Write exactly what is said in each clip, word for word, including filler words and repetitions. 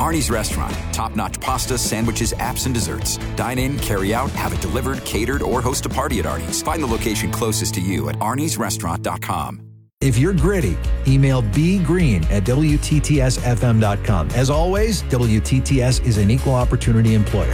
Arnie's Restaurant. Top-notch pasta, sandwiches, apps, and desserts. Dine in, carry out, have it delivered, catered, or host a party at Arnie's. Find the location closest to you at arnies restaurant dot com. If you're gritty, email bgreen at W T T S F M dot com. As always, W T T S is an equal opportunity employer.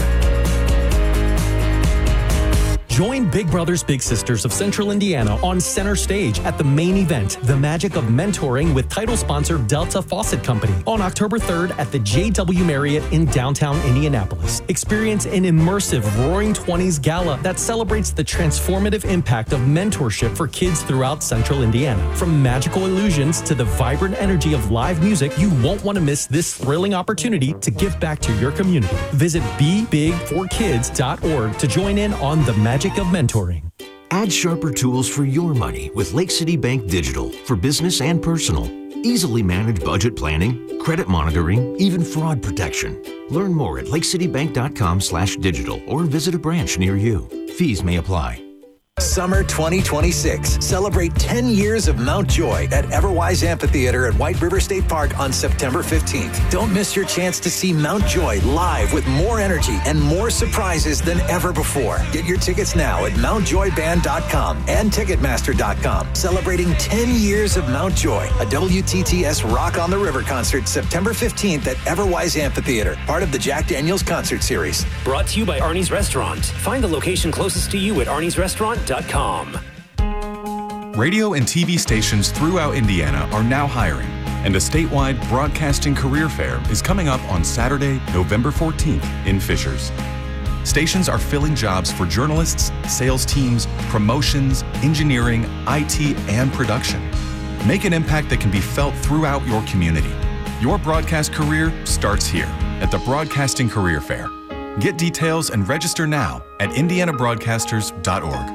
Join Big Brothers Big Sisters of Central Indiana on center stage at the main event, The Magic of Mentoring, with title sponsor Delta Faucet Company, on October third at the J W Marriott in downtown Indianapolis. Experience an immersive Roaring Twenties gala that celebrates the transformative impact of mentorship for kids throughout Central Indiana. From magical illusions to the vibrant energy of live music, you won't want to miss this thrilling opportunity to give back to your community. Visit be big for kids dot org to join in on the magic of mentoring. Add sharper tools for your money with Lake City Bank Digital for business and personal. Easily manage budget planning, credit monitoring, even fraud protection. Learn more at lake city bank dot com slash digital or visit a branch near you. Fees may apply. Summer twenty twenty-six. Celebrate ten years of Mount Joy at Everwise Amphitheater at White River State Park on September fifteenth. Don't miss your chance to see Mount Joy live with more energy and more surprises than ever before. Get your tickets now at mount joy band dot com and ticketmaster dot com. Celebrating ten years of Mount Joy, a W T T S Rock on the River concert September fifteenth at Everwise Amphitheater, part of the Jack Daniels Concert Series. Brought to you by Arnie's Restaurant. Find the location closest to you at arnies restaurant dot com. Radio and T V stations throughout Indiana are now hiring, and a statewide broadcasting career fair is coming up on Saturday, November fourteenth in Fishers. Stations are filling jobs for journalists, sales teams, promotions, engineering, I T, and production. Make an impact that can be felt throughout your community. Your broadcast career starts here at the Broadcasting Career Fair. Get details and register now at indiana broadcasters dot org.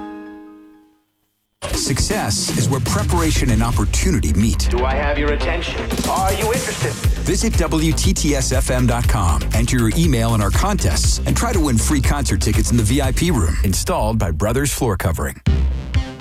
Success is where preparation and opportunity meet. Do I have your attention? Are you interested? Visit W T T S F M dot com, enter your email in our contests, and try to win free concert tickets in the V I P room, installed by Brothers Floor Covering.